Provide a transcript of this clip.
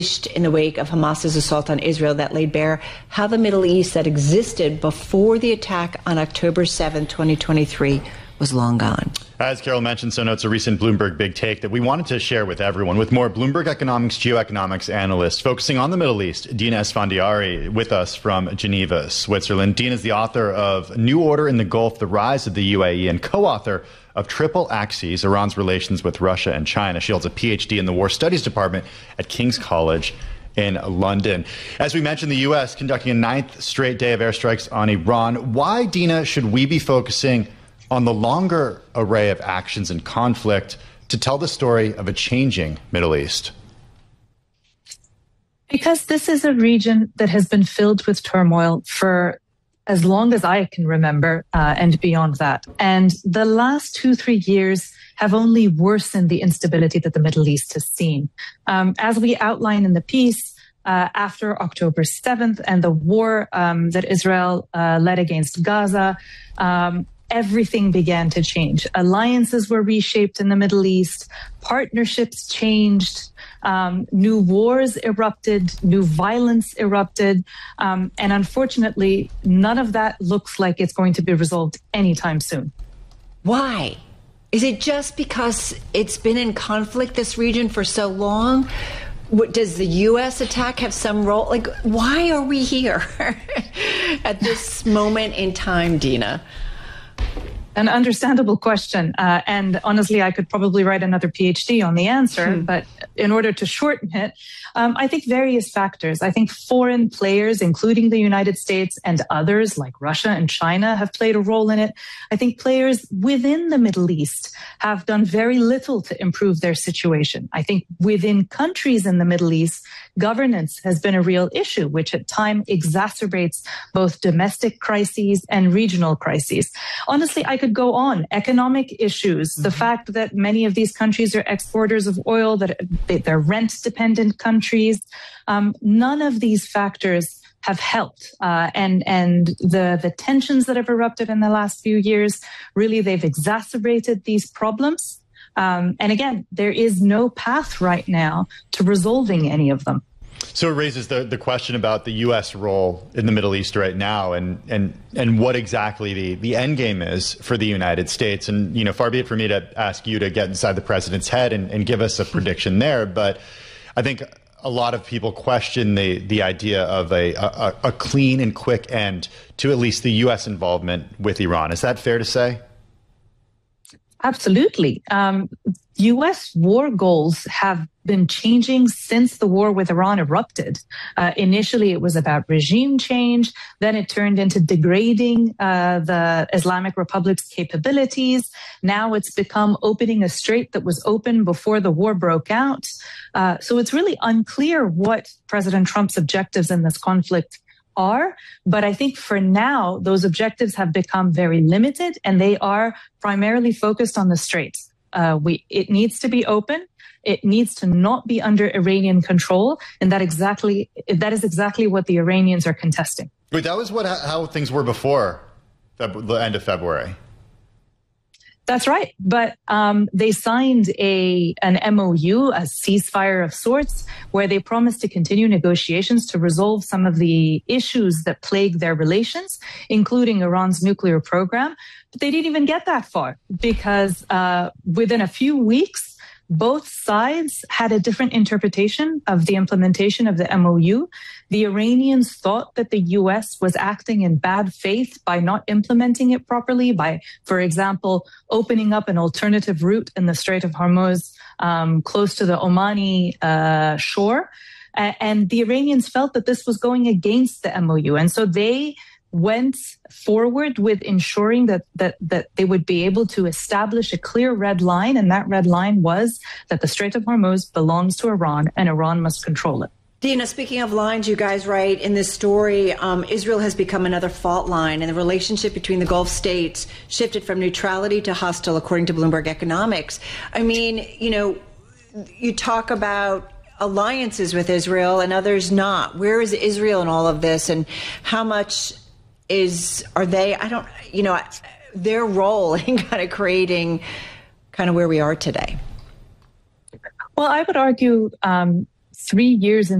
in the wake of Hamas's assault on Israel that laid bare how the Middle East that existed before the attack on October 7, 2023 was long gone. As Carol mentioned, so notes a recent Bloomberg Big Take that we wanted to share with everyone. With more Bloomberg Economics geoeconomics analyst focusing on the Middle East, Dina Esfandiari, with us from Geneva, Switzerland. Dina is the author of New Order in the Gulf, The Rise of the UAE, and co-author of Triple Axes, Iran's Relations with Russia and China. She holds a PhD in the War Studies Department at King's College in London. As we mentioned, the U.S. conducting a 9th straight day of airstrikes on Iran. Why, Dina, should we be focusing on the longer array of actions and conflict to tell the story of a changing Middle East? Because this is a region that has been filled with turmoil for as long as I can remember, and beyond that. And the last 2-3 years have only worsened the instability that the Middle East has seen. As we outline in the piece, after October 7th and the war that Israel led against Gaza, everything began to change. Alliances were reshaped in the Middle East, partnerships changed, new wars erupted, new violence erupted, and unfortunately, none of that looks like it's going to be resolved anytime soon. Why? Is it just because it's been in conflict, this region, for so long? Does the U.S. attack have some role? Like, why are we here at this moment in time, Dina? An understandable question. And honestly, I could probably write another PhD on the answer. But in order to shorten it, I think various factors. I think foreign players, including the United States and others like Russia and China, have played a role in it. I think players within the Middle East have done very little to improve their situation. I think within countries in the Middle East, governance has been a real issue, which at times exacerbates both domestic crises and regional crises. Honestly, I could go on. Economic issues, the fact that many of these countries are exporters of oil, that they're rent-dependent countries. None of these factors have helped. And the tensions that have erupted in the last few years, really, they've exacerbated these problems. And again, there is no path right now to resolving any of them. So it raises the question about the U.S. role in the Middle East right now and what exactly the end game is for the United States. And, you know, far be it for me to ask you to get inside the president's head and give us a prediction there. But I think a lot of people question the idea of a clean and quick end to at least the U.S. involvement with Iran. Is that fair to say? Absolutely. U.S. war goals have been changing since the war with Iran erupted. Initially, it was about regime change. Then it turned into degrading the Islamic Republic's capabilities. Now it's become opening a strait that was open before the war broke out. So it's really unclear what President Trump's objectives in this conflict are. But I think for now, those objectives have become very limited, and they are primarily focused on the straits. It needs to be open. It needs to not be under Iranian control. And that is exactly what the Iranians are contesting. But that was how things were before the end of February. That's right. But they signed an MOU, a ceasefire of sorts, where they promised to continue negotiations to resolve some of the issues that plague their relations, including Iran's nuclear program. But they didn't even get that far because within a few weeks, both sides had a different interpretation of the implementation of the MOU. The Iranians thought that the U.S. was acting in bad faith by not implementing it properly, by, for example, opening up an alternative route in the Strait of Hormuz close to the Omani shore. And the Iranians felt that this was going against the MOU. And so they went forward with ensuring that they would be able to establish a clear red line. And that red line was that the Strait of Hormuz belongs to Iran and Iran must control it. Dina, speaking of lines, you guys write in this story, Israel has become another fault line, and the relationship between the Gulf states shifted from neutrality to hostile, according to Bloomberg Economics. I mean, you know, you talk about alliances with Israel and others not. Where is Israel in all of this, and how much are they, their role in kind of creating kind of where we are today? Well, I would argue 3 years